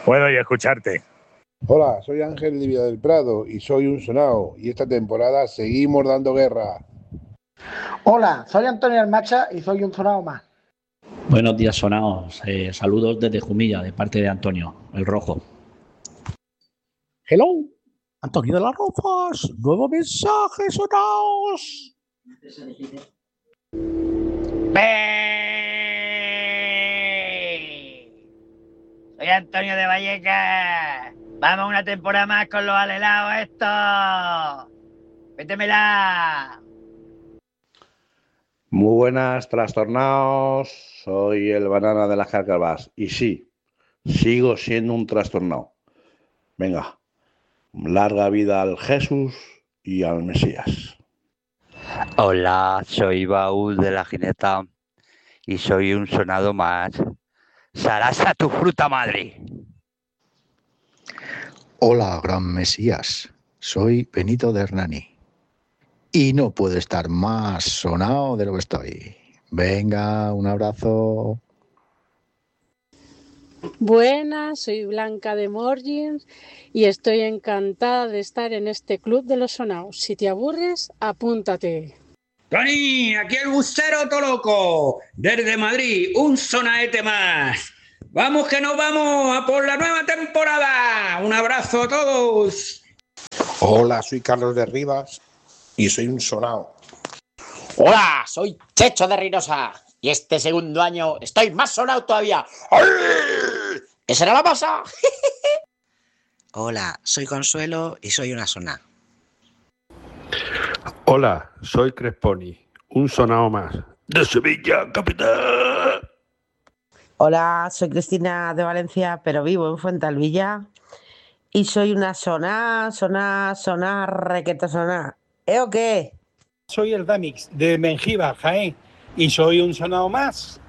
Puedo y escucharte. Hola, soy Ángel de Villa del Prado y soy un sonao. Y esta temporada seguimos dando guerra. Hola, soy Antonio Almacha y soy un sonao más. Buenos días, sonaos. Saludos desde Jumilla, de parte de Antonio, el rojo. Hello, Antonio de las Rozas. Nuevo mensaje, sonaos. Soy Antonio de Vallecas. Vamos una temporada más con los alelados estos. Métemela. Muy buenas, trastornados. Soy el banana de las Carcabas. Y sí, sigo siendo un trastornado. Venga, larga vida al Jesús y al Mesías. Hola, soy Baúl de la Jineta y soy un sonado más. ¡Sarasa tu fruta madre! Hola, gran Mesías. Soy Benito de Hernani. Y no puedo estar más sonado de lo que estoy. Venga, un abrazo. Buenas, soy Blanca de Morgins y estoy encantada de estar en este club de los sonaos. Si te aburres, apúntate. Tony, aquí el bucero Toloco, desde Madrid, un sonaete más. Vamos que nos vamos a por la nueva temporada. Un abrazo a todos. Hola, soy Carlos de Rivas y soy un sonao. Hola, soy Checho de Reynosa y este segundo año estoy más sonado todavía. ¡Ay! ¿Esa era la masa? Hola, soy Consuelo y soy una sona. Hola, soy Cresponi, un sonao más. De Sevilla, capitán. Hola, soy Cristina de Valencia, pero vivo en Fuentalvilla y soy una soná, requeta soná. ¿O qué? Soy el Damix de Mengíbar, Jaén, y soy un sonao más.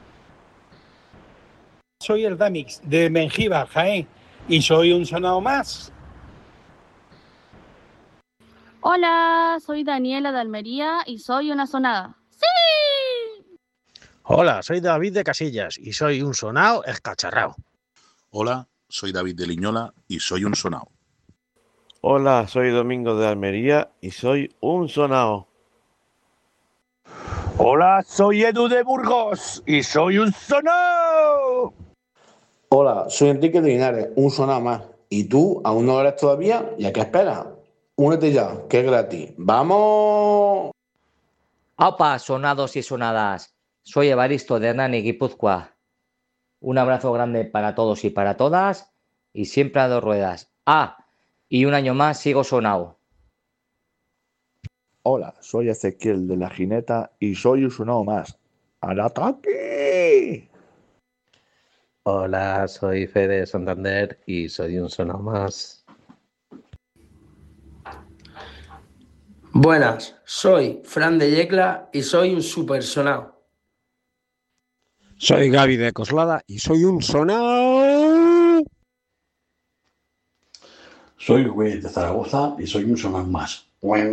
Soy el Damix de Mengíbar, Jaén, y soy un sonao más. Hola, soy Daniela de Almería y soy una sonada. ¡Sí! Hola, soy David de Casillas y soy un sonao escacharrao. Hola, soy David de Liñola y soy un sonao. Hola, soy Domingo de Almería y soy un sonao. Hola, soy Edu de Burgos y soy un sonao. Hola, soy Enrique de Linares, un sonao más. ¿Y tú aún no lo eres todavía? ¿Y a qué esperas? Únete ya, que es gratis. ¡Vamos! ¡Aupa, sonados y sonadas! Soy Evaristo de Hernani, Guipúzcoa. Un abrazo grande para todos y para todas y siempre a dos ruedas. Y un año más sigo sonado. Hola, soy Ezequiel de la Jineta y soy un sonao más. ¡Al ataque! Hola, soy Fede de Santander y soy un sonao más. Buenas, soy Fran de Yecla y soy un super sonao. Soy Gaby de Coslada y soy un sonao. Soy Luis de Zaragoza y soy un sonao más.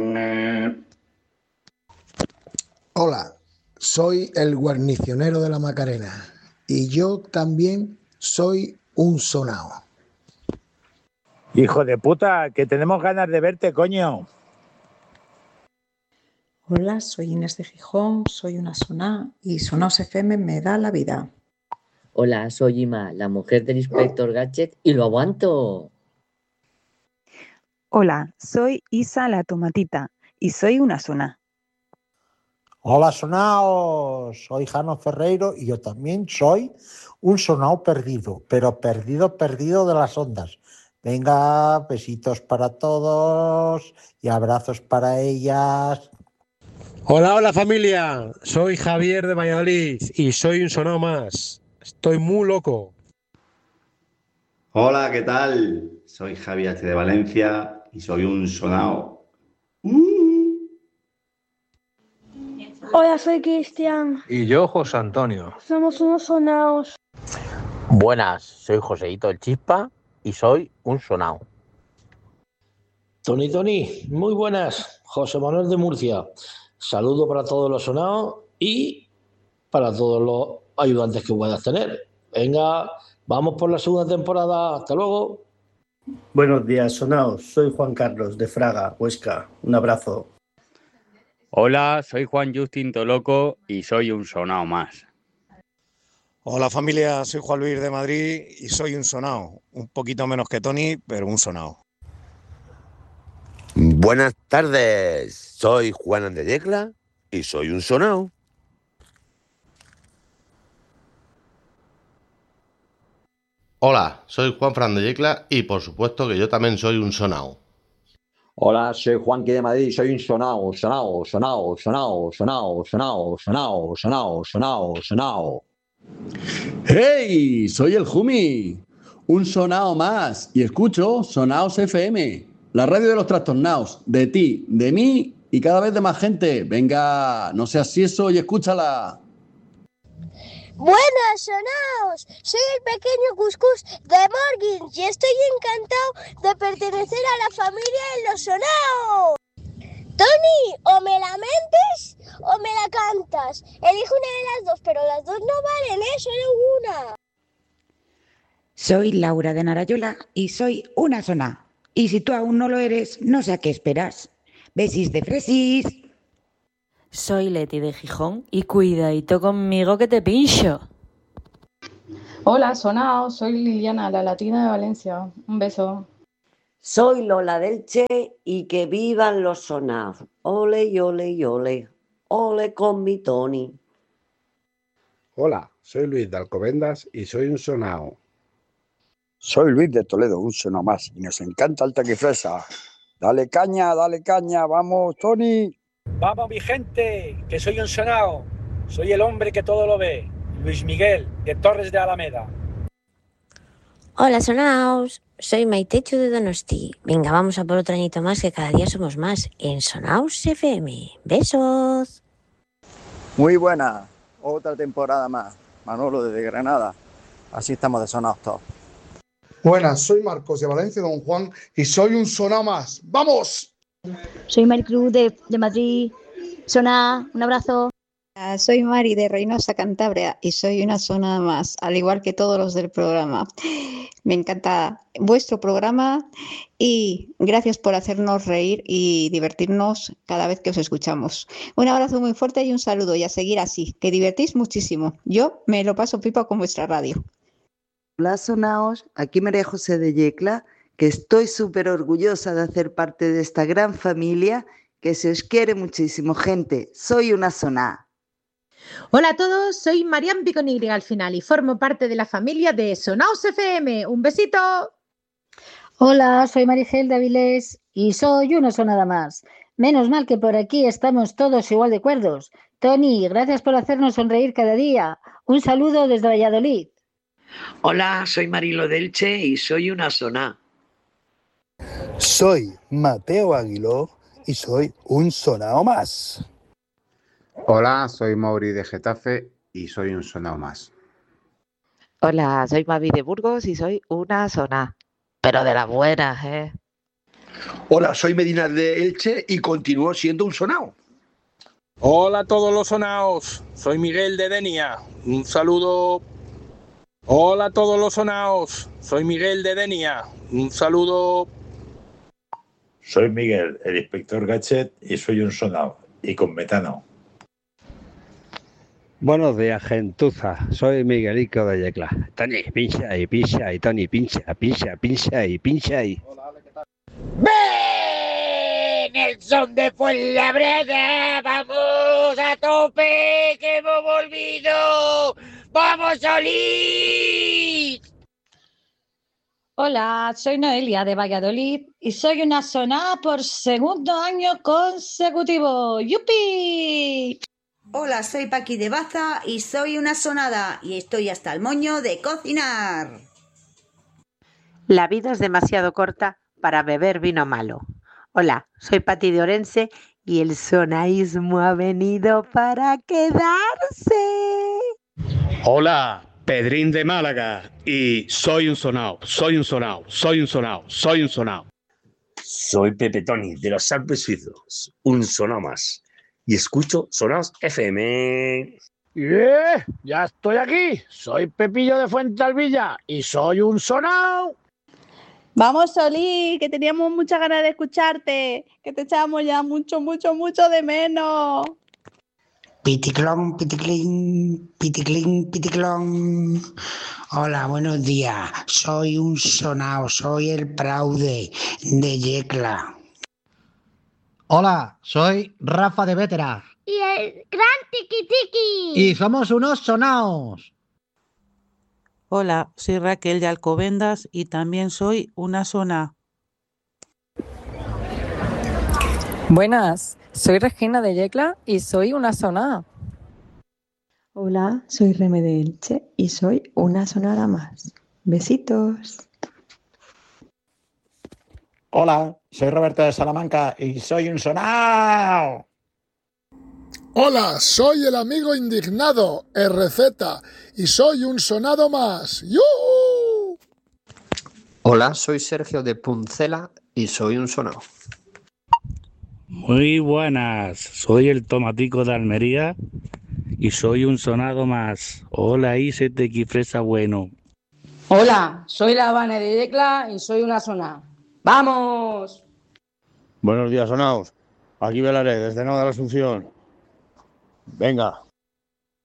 Hola, soy el guarnicionero de la Macarena y yo también soy un sonao. Hijo de puta, que tenemos ganas de verte, coño. Hola, soy Inés de Gijón, soy una soná y Sonaos FM me da la vida. Hola, soy Ima, la mujer del inspector Gadget y lo aguanto. Hola, soy Isa la Tomatita y soy una soná. Hola, sonaos. Soy Jano Ferreiro y yo también soy un sonao perdido, pero perdido de las ondas. Venga, besitos para todos y abrazos para ellas. Hola familia, soy Javier de Valladolid y soy un sonao más. Estoy muy loco. Hola, ¿qué tal? Soy Javi H. de Valencia y soy un sonao. Hola, soy Cristian. Y yo, José Antonio. Somos unos sonaos. Buenas, soy Joseito el Chispa y soy un sonao. Tony, muy buenas. José Manuel de Murcia. Saludo para todos los sonaos y para todos los ayudantes que puedas tener. Venga, vamos por la segunda temporada. Hasta luego. Buenos días, sonaos. Soy Juan Carlos de Fraga, Huesca. Un abrazo. Hola, soy Juan Justin Toloco y soy un sonao más. Hola familia, soy Juan Luis de Madrid y soy un sonao. Un poquito menos que Tony, pero un sonao. Buenas tardes, soy Juan de Yecla y soy un sonao. Hola, soy Juan Fran de Yecla y por supuesto que yo también soy un sonao. Hola, soy Juanqui de Madrid, soy un sonao, sonao, sonao, sonao, sonao, sonao, sonao, sonao, sonao, sonao. ¡Hey! Soy el Jumi, un sonao más y escucho Sonaos FM, la radio de los trastornados, de ti, de mí y cada vez de más gente. Venga, no seas eso y escúchala. Buenas, sonaos. Soy el pequeño Cuscús de Morgins y estoy encantado de pertenecer a la familia de los sonaos. Tony, o me la mentes o me la cantas. Elijo una de las dos, pero las dos no valen, solo una. Soy Laura de Narayola y soy una soná. Y si tú aún no lo eres, no sé a qué esperas. Besis de fresis. Soy Leti de Gijón y cuidadito conmigo que te pincho. Hola, sonaos, soy Liliana, la latina de Valencia. Un beso. Soy Lola del Che y que vivan los sonados. Ole y ole y ole. Ole con mi Tony. Hola, soy Luis de Alcobendas y soy un sonao. Soy Luis de Toledo, un sonao más, y nos encanta el taquifresa. Dale caña, vamos, Tony. Vamos, mi gente, que soy un sonao. Soy el hombre que todo lo ve. Luis Miguel, de Torres de Alameda. Hola, sonaos. Soy Maitechu de Donosti. Venga, vamos a por otro añito más, que cada día somos más en Sonaos FM. Besos. Muy buena, otra temporada más. Manolo desde Granada. Así estamos de sonaos todos. Buenas, soy Marcos de Valencia, Don Juan, y soy un sonao más. ¡Vamos! Soy Maricruz de Madrid. Soná, un abrazo. Soy Mari de Reynosa, Cantabria, y soy una sonada más, al igual que todos los del programa. Me encanta vuestro programa y gracias por hacernos reír y divertirnos cada vez que os escuchamos. Un abrazo muy fuerte y un saludo, y a seguir así, que divertís muchísimo. Yo me lo paso pipa con vuestra radio. Hola, sonaos, aquí María José de Yecla, que estoy súper orgullosa de hacer parte de esta gran familia, que se os quiere muchísimo, gente. Soy una soná. Hola a todos, soy Marian con Y al final y formo parte de la familia de Sonaos FM. ¡Un besito! Hola, soy Marigel de Avilés y soy una sonada más. Menos mal que por aquí estamos todos igual de cuerdos. Tony, gracias por hacernos sonreír cada día. Un saludo desde Valladolid. Hola, soy Marilo del Che y soy una soná. Soy Mateo Aguiló y soy un sonao más. Hola, soy Mauri de Getafe y soy un sonao más. Hola, soy Mavi de Burgos y soy una soná, pero de las buenas, ¿eh? Hola, soy Medina de Elche y continúo siendo un sonao. Hola a todos los sonaos, soy Miguel de Denia, un saludo. Hola a todos los sonaos, soy Miguel de Denia, un saludo. Soy Miguel, el inspector Gachet, y soy un sonao, y con metano. Buenos días, gentuza. Soy Miguelico de Yecla. Tony, pincha y Tony, pincha y pincha y. ¡Ven! El son de Fuenlabrada. ¡Vamos a tope! ¡Que hemos volvido! ¡Vamos, Solís! Hola, soy Noelia de Valladolid y soy una soná por segundo año consecutivo. ¡Yupi! Hola, soy Paqui de Baza y soy una sonada y estoy hasta el moño de cocinar. La vida es demasiado corta para beber vino malo. Hola, soy Pati de Orense y el sonaísmo ha venido para quedarse. Hola, Pedrín de Málaga y soy un sonao, soy un sonao, soy un sonao, soy un sonao. Soy Pepe Tony de los Alpes suizos, un sonao más. Y escucho Sonaos FM. Ya estoy aquí. Soy Pepillo de Fuentealbilla y soy un sonao. Vamos, Solí, que teníamos muchas ganas de escucharte, que te echamos ya mucho de menos. Piticlón, piticlín, piticlín, piticlón. Hola, buenos días. Soy un sonao, soy el Praude de Yecla. Hola, soy Rafa de Vétera. Y el gran Tiki Tiki. Y somos unos sonaos. Hola, soy Raquel de Alcobendas y también soy una sona. Buenas, soy Regina de Yecla y soy una sona. Hola, soy Reme de Elche y soy una sonada más. Besitos. Hola, soy Roberto de Salamanca y soy un sonao. Hola, soy el amigo indignado, RZ, y soy un sonado más. ¡Yuhu! Hola, soy Sergio de Puncela y soy un sonado. Muy buenas, soy el Tomatico de Almería y soy un sonado más. Hola, Ise Tequifresa bueno. Hola, soy la Habana de Yecla y soy una sona. ¡Vamos! Buenos días, sonaos. Aquí Velaré, desde Nova de la Asunción. Venga,